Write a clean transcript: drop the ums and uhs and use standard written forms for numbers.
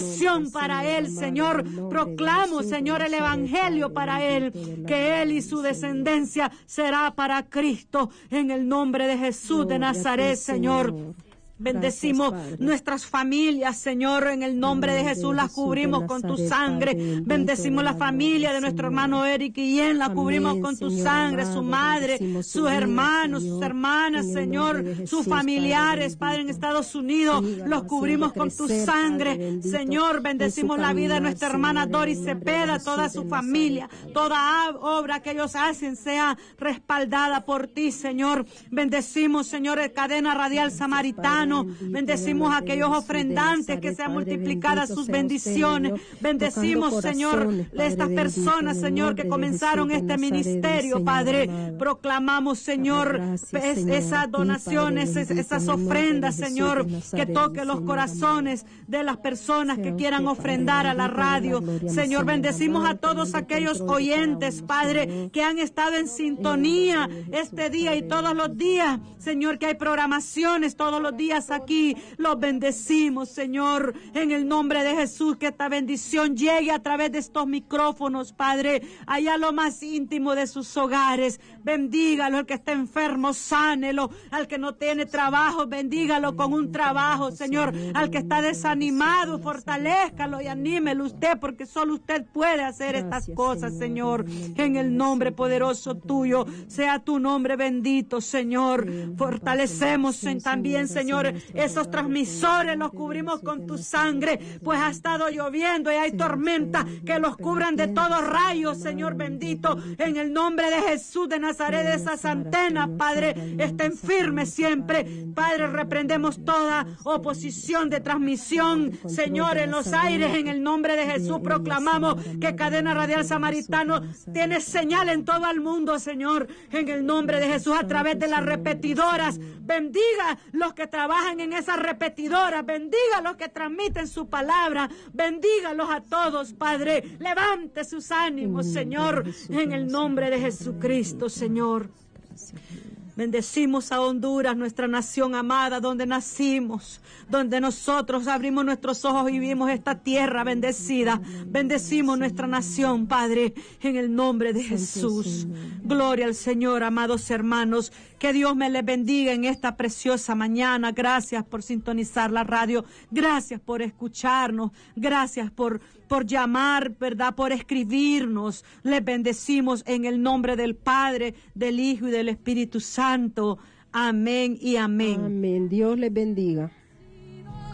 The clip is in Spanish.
bendición para él, Señor. Proclamo, Señor, el evangelio para él, que él y su descendencia será para Cristo, en el nombre de Jesús de Nazaret, Señor. Bendecimos nuestras familias, Señor, en el nombre de Jesús, las cubrimos con tu sangre. Bendecimos la familia de nuestro hermano Eric Guillén, la cubrimos con tu sangre, su madre, sus hermanos, sus hermanas, Señor, sus familiares, Padre, en Estados Unidos, los cubrimos con tu sangre, Señor. Bendecimos la vida de nuestra hermana Doris Cepeda, toda su familia, toda obra que ellos hacen sea respaldada por ti, Señor. Bendecimos, Señor, el Cadena Radial Samaritano. Bendecimos a aquellos ofrendantes, que sean multiplicadas sus bendiciones. Bendecimos, Señor, estas personas, Señor, que comenzaron este ministerio, Padre. Proclamamos, Señor, esas donaciones, esas ofrendas, Señor, que toque los corazones de las personas que quieran ofrendar a la radio. Señor, bendecimos a todos aquellos oyentes, Padre, que han estado en sintonía este día y todos los días, Señor, que hay programaciones todos los días aquí. Los bendecimos, Señor, en el nombre de Jesús, que esta bendición llegue a través de estos micrófonos, Padre, allá a lo más íntimo de sus hogares. Bendígalo, el que está enfermo, sánelo, al que no tiene trabajo, bendígalo con un trabajo, Señor, al que está desanimado, fortalézcalo y anímelo usted, porque solo usted puede hacer estas cosas, Señor, en el nombre poderoso tuyo. Sea tu nombre bendito, Señor. Fortalecemos también, Señor, esos transmisores, los cubrimos con tu sangre, pues ha estado lloviendo y hay tormenta, que los cubran de todos rayos, Señor bendito, en el nombre de Jesús de Nazaret. Esas antenas, Padre, estén firmes siempre, Padre. Reprendemos toda oposición de transmisión, Señor, en los aires, en el nombre de Jesús. Proclamamos que Cadena Radial Samaritano tiene señal en todo el mundo, Señor, en el nombre de Jesús, a través de las repetidoras. Bendiga los que trabajan en esas repetidoras, bendiga a los que transmiten su palabra, bendígalos a todos, Padre. Levante sus ánimos, Señor, en el nombre de Jesucristo, Señor. Bendecimos a Honduras, nuestra nación amada, donde nacimos, donde nosotros abrimos nuestros ojos y vimos esta tierra bendecida. Bendecimos nuestra nación, Padre, en el nombre de Jesús. Gloria al Señor, amados hermanos. Que Dios me les bendiga en esta preciosa mañana. Gracias por sintonizar la radio. Gracias por escucharnos. Gracias por llamar, ¿verdad? Por escribirnos. Les bendecimos en el nombre del Padre, del Hijo y del Espíritu Santo. Amén y amén. Amén. Dios les bendiga.